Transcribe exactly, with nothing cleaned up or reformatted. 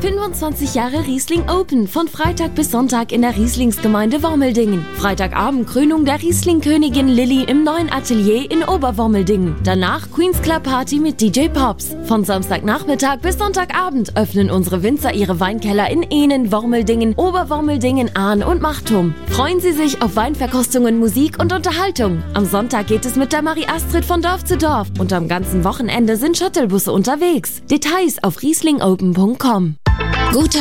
fünfundzwanzig Jahre Riesling Open, von Freitag bis Sonntag in der Rieslingsgemeinde Wormeldingen. Freitagabend Krönung der Riesling-Königin Lilly im neuen Atelier in Oberwormeldingen. Danach Queen's Club Party mit D J Pops. Von Samstagnachmittag bis Sonntagabend öffnen unsere Winzer ihre Weinkeller in Ehnen, Wormeldingen, Oberwormeldingen, Ahn und Machtum. Freuen Sie sich auf Weinverkostungen, Musik und Unterhaltung. Am Sonntag geht es mit der Marie Astrid von Dorf zu Dorf und am ganzen Wochenende sind Shuttlebusse unterwegs. Details auf rieslingopen punkt com. Guter